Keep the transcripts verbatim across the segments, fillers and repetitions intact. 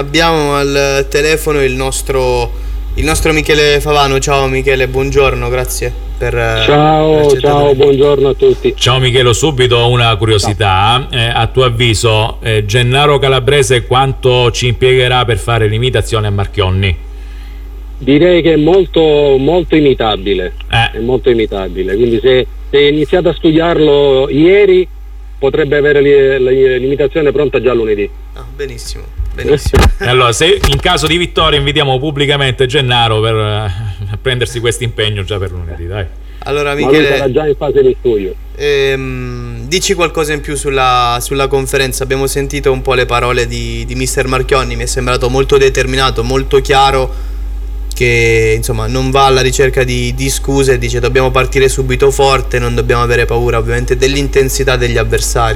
abbiamo al telefono il nostro, il nostro Michele Favano. Ciao Michele, buongiorno, grazie per Ciao, per ciao, buongiorno a tutti. Ciao Michele, subito una curiosità. Eh, a tuo avviso, eh, Gennaro Calabrese quanto ci impiegherà per fare l'imitazione a Marchionne? Direi che è molto, molto imitabile, Eh. è molto imitabile, quindi se, se è iniziato a studiarlo ieri potrebbe avere li- l'imitazione pronta già lunedì. Ah, benissimo, benissimo. E allora, se in caso di vittoria invitiamo pubblicamente Gennaro per eh, prendersi questo impegno già per lunedì, dai. Allora Ma lui Michele, sarà già in fase di studio. ehm, dici qualcosa in più sulla, sulla conferenza. Abbiamo sentito un po' le parole di, di mister Marchionne, mi è sembrato molto determinato, molto chiaro, che insomma non va alla ricerca di, di scuse, dice dobbiamo partire subito forte, non dobbiamo avere paura ovviamente dell'intensità degli avversari.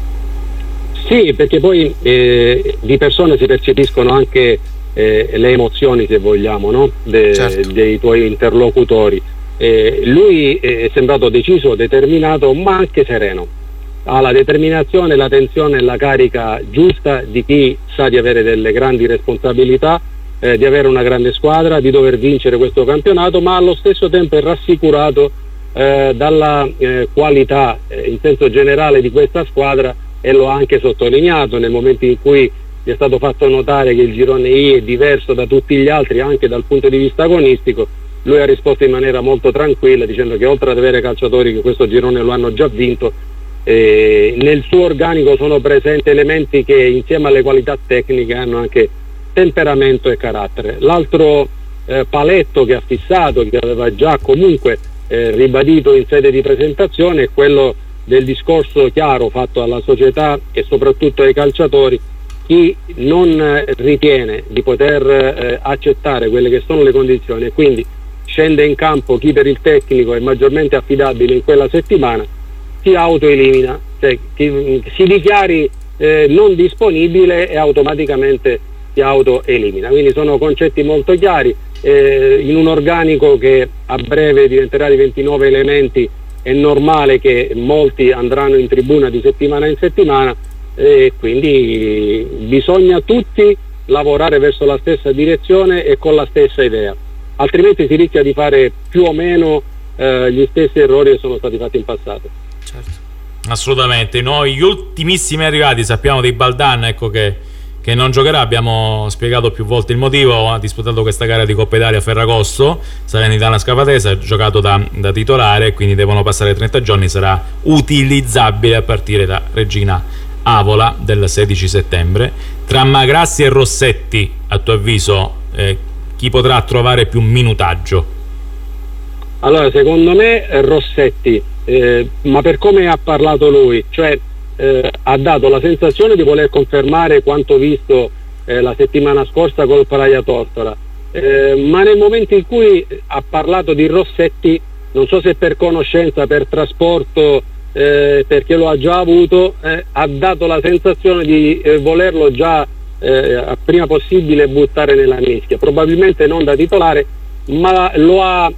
Sì, perché poi eh, di persone si percepiscono anche eh, le emozioni, se vogliamo, no? De- Certo. dei tuoi interlocutori. Eh, lui è sembrato deciso, determinato, ma anche sereno. Ha la determinazione, la tensione e la carica giusta di chi sa di avere delle grandi responsabilità, eh, di avere una grande squadra, di dover vincere questo campionato, ma allo stesso tempo è rassicurato eh, dalla eh, qualità eh, in senso generale di questa squadra, e lo ha anche sottolineato nel momento in cui gli è stato fatto notare che il girone I è diverso da tutti gli altri anche dal punto di vista agonistico. Lui ha risposto in maniera molto tranquilla dicendo che oltre ad avere calciatori che questo girone lo hanno già vinto, eh, nel suo organico sono presenti elementi che insieme alle qualità tecniche hanno anche temperamento e carattere. L'altro eh, paletto che ha fissato, che aveva già comunque eh, ribadito in sede di presentazione, è quello del discorso chiaro fatto alla società e soprattutto ai calciatori. Chi non eh, ritiene di poter eh, accettare quelle che sono le condizioni e quindi scende in campo chi per il tecnico è maggiormente affidabile in quella settimana, si autoelimina, cioè chi si dichiari eh, non disponibile e automaticamente si autoelimina. Quindi sono concetti molto chiari, eh, in un organico che a breve diventerà di ventinove elementi. È normale che molti andranno in tribuna di settimana in settimana, e quindi bisogna tutti lavorare verso la stessa direzione e con la stessa idea, altrimenti si rischia di fare più o meno eh, gli stessi errori che sono stati fatti in passato. Certo. Assolutamente. Noi gli ultimissimi arrivati sappiamo di Baldan, ecco che, che non giocherà, abbiamo spiegato più volte il motivo, ha disputato questa gara di Coppa Italia a Ferragosto, Salernitana Scafatese, ha giocato da, da titolare, quindi devono passare trenta giorni, sarà utilizzabile a partire da Regina Avola del sedici settembre. Tra Magrassi e Rossetti, a tuo avviso, eh, chi potrà trovare più minutaggio? Allora, secondo me Rossetti, eh, ma per come ha parlato lui, cioè eh, ha dato la sensazione di voler confermare quanto visto eh, la settimana scorsa col Praia Tortora, eh, ma nel momento in cui ha parlato di Rossetti, non so se per conoscenza, per trasporto, eh, perché lo ha già avuto, eh, ha dato la sensazione di eh, volerlo già eh, a prima possibile buttare nella mischia, probabilmente non da titolare, ma lo ha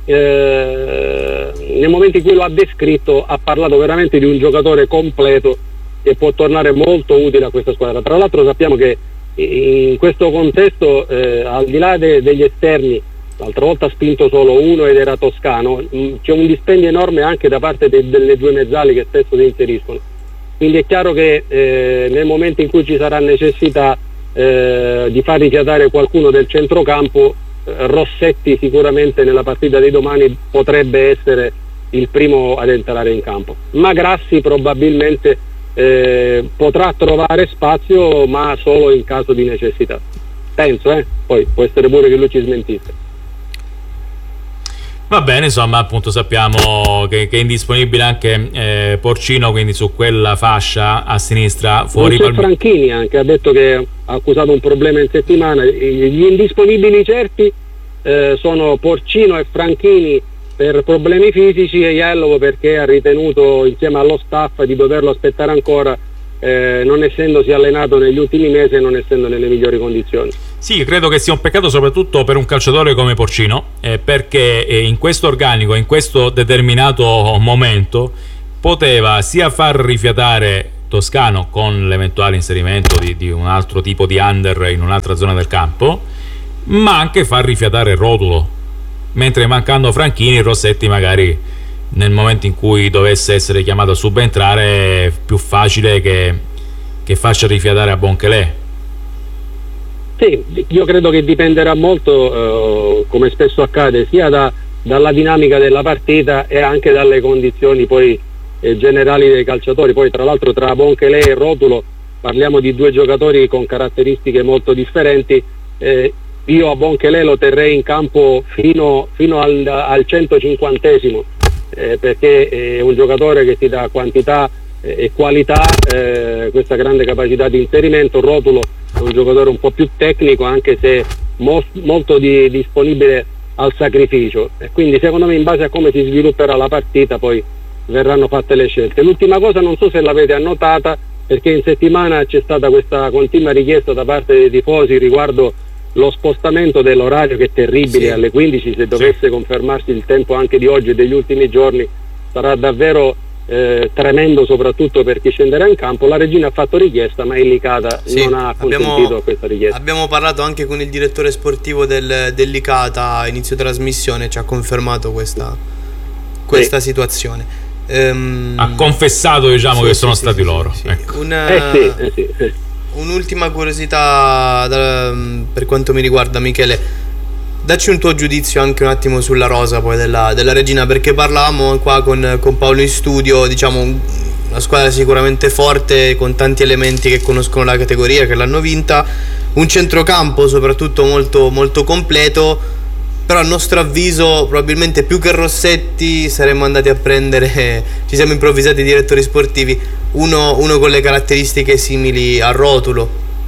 eh, nel momento in cui lo ha descritto ha parlato veramente di un giocatore completo che può tornare molto utile a questa squadra. Tra l'altro sappiamo che in questo contesto eh, al di là de- degli esterni, l'altra volta ha spinto solo uno ed era Toscano, mh, c'è un dispendio enorme anche da parte de- delle due mezzali che spesso si inseriscono, quindi è chiaro che eh, nel momento in cui ci sarà necessità eh, di far rifiatare qualcuno del centrocampo, Rossetti sicuramente nella partita di domani potrebbe essere il primo ad entrare in campo. Magrassi probabilmente eh, potrà trovare spazio, ma solo in caso di necessità, penso, eh? Poi può essere pure che lui ci smentisse. Va bene, insomma, appunto sappiamo che, che è indisponibile anche eh, Porcino, quindi su quella fascia a sinistra fuori. Non c'è Palm- Franchini anche, ha detto che ha accusato un problema in settimana. Gli indisponibili certi eh, sono Porcino e Franchini per problemi fisici, e Jellovo perché ha ritenuto insieme allo staff di doverlo aspettare ancora, eh, non essendosi allenato negli ultimi mesi e non essendo nelle migliori condizioni. Sì, credo che sia un peccato soprattutto per un calciatore come Porcino, eh, perché eh, in questo organico, in questo determinato momento, poteva sia far rifiatare Toscano, con l'eventuale inserimento di, di un altro tipo di under in un'altra zona del campo, ma anche far rifiatare il Rotulo, mentre mancando Franchini, Rossetti magari nel momento in cui dovesse essere chiamato a subentrare è più facile che, che faccia rifiatare a Bonkelè. Sì, io credo che dipenderà molto, eh, come spesso accade, sia da, dalla dinamica della partita e anche dalle condizioni poi eh, generali dei calciatori. Poi tra l'altro tra Bonkelè e Rotulo parliamo di due giocatori con caratteristiche molto differenti. Eh, io a Bonkelè lo terrei in campo fino, fino al, al centocinquantesimo, eh, perché è un giocatore che ti dà quantità eh, e qualità, eh, questa grande capacità di inserimento. Rotulo è un giocatore un po' più tecnico, anche se mo- molto di- disponibile al sacrificio, e quindi secondo me in base a come si svilupperà la partita poi verranno fatte le scelte. L'ultima cosa, non so se l'avete annotata, perché in settimana c'è stata questa continua richiesta da parte dei tifosi riguardo lo spostamento dell'orario, che è terribile, sì, alle quindici. Se dovesse sì. confermarsi il tempo anche di oggi e degli ultimi giorni sarà davvero eh, tremendo, soprattutto per chi scenderà in campo. La regina ha fatto richiesta, ma Licata sì, non ha consentito abbiamo, a questa richiesta. Abbiamo parlato anche con il direttore sportivo del, del Licata a inizio trasmissione, ci ha confermato questa, questa sì. situazione. Um, ha confessato, diciamo, sì, che sì, sono sì, stati sì, loro. Sì, ecco. Una, eh sì, eh sì, sì. Un'ultima curiosità da, per quanto mi riguarda, Michele, dacci un tuo giudizio anche un attimo sulla rosa poi della, della regina, perché parlavamo qua con, con Paolo in studio, diciamo una squadra sicuramente forte, con tanti elementi che conoscono la categoria, che l'hanno vinta, un centrocampo soprattutto molto, molto completo, però a nostro avviso probabilmente più che Rossetti saremmo andati a prendere, ci siamo improvvisati direttori sportivi, uno, uno con le caratteristiche simili a Rotulo.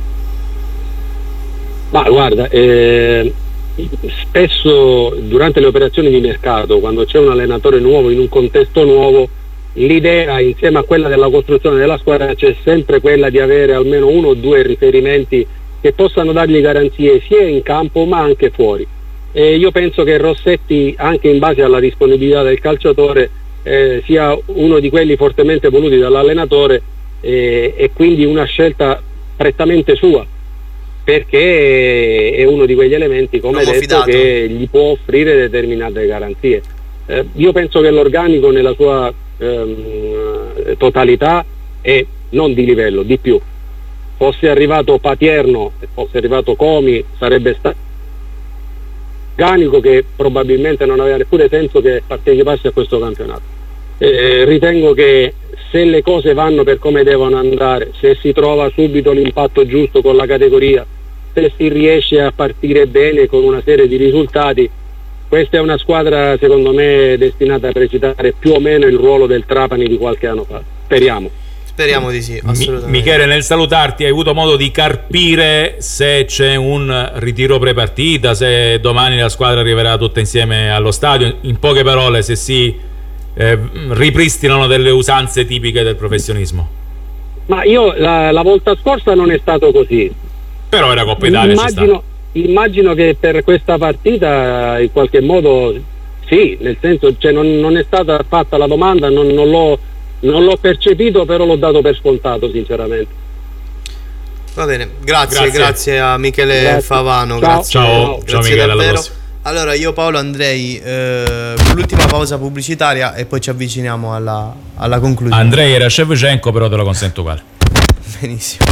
Ma guarda, eh, spesso durante le operazioni di mercato, quando c'è un allenatore nuovo in un contesto nuovo, l'idea insieme a quella della costruzione della squadra c'è sempre quella di avere almeno uno o due riferimenti che possano dargli garanzie sia in campo ma anche fuori. E io penso che Rossetti, anche in base alla disponibilità del calciatore, eh, sia uno di quelli fortemente voluti dall'allenatore, eh, e quindi una scelta prettamente sua, perché è uno di quegli elementi, come detto, fidato, che gli può offrire determinate garanzie. Eh, io penso che l'organico nella sua ehm, totalità è non di livello, di più. Fosse arrivato Patierno e fosse arrivato Comi, sarebbe stato organico che probabilmente non aveva neppure senso che partecipasse a questo campionato. Eh, ritengo che se le cose vanno per come devono andare, se si trova subito l'impatto giusto con la categoria, se si riesce a partire bene con una serie di risultati, questa è una squadra secondo me destinata a recitare più o meno il ruolo del Trapani di qualche anno fa. Speriamo. Speriamo di sì, assolutamente. Michele, nel salutarti, hai avuto modo di carpire se c'è un ritiro prepartita, se domani la squadra arriverà tutta insieme allo stadio? In poche parole, se si eh, ripristinano delle usanze tipiche del professionismo? Ma io la, la volta scorsa non è stato così. Però era Coppa Italia. Immagino, immagino che per questa partita in qualche modo sì, nel senso, cioè non, non è stata fatta la domanda, non, non l'ho Non l'ho percepito, però l'ho dato per scontato, sinceramente. Va bene, grazie, grazie, grazie a Michele grazie. Favano. Ciao, grazie, ciao, grazie ciao Michele, davvero. Allora, io Paolo andrei eh, l'ultima pausa pubblicitaria e poi ci avviciniamo alla, alla conclusione. Andrei era Shevchenko, però te lo consento uguale. Benissimo.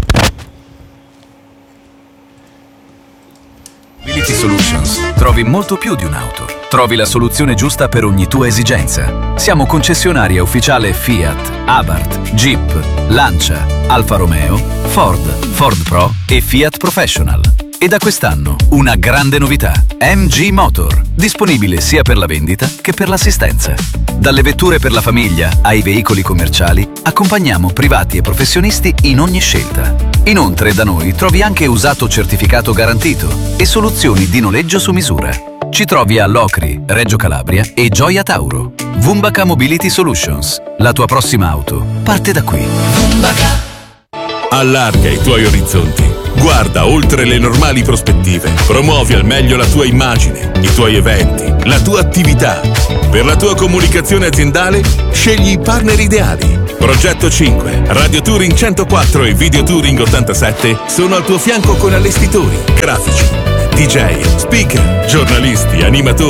Mobility Solutions. Trovi molto più di un'auto. Trovi la soluzione giusta per ogni tua esigenza. Siamo concessionaria ufficiale Fiat, Abarth, Jeep, Lancia, Alfa Romeo, Ford, Ford Pro e Fiat Professional. E da quest'anno una grande novità: M G Motor, disponibile sia per la vendita che per l'assistenza. Dalle vetture per la famiglia ai veicoli commerciali, accompagniamo privati e professionisti in ogni scelta. Inoltre da noi trovi anche usato certificato garantito e soluzioni di noleggio su misura. Ci trovi a Locri, Reggio Calabria e Gioia Tauro. Vumbaca Mobility Solutions. La tua prossima auto parte da qui. Allarga i tuoi orizzonti. Guarda oltre le normali prospettive. Promuovi al meglio la tua immagine, i tuoi eventi, la tua attività. Per la tua comunicazione aziendale, scegli i partner ideali. Progetto cinque, Radio Touring centoquattro e Video Touring ottantasette sono al tuo fianco con allestitori, grafici, D J, speaker, giornalisti, animatori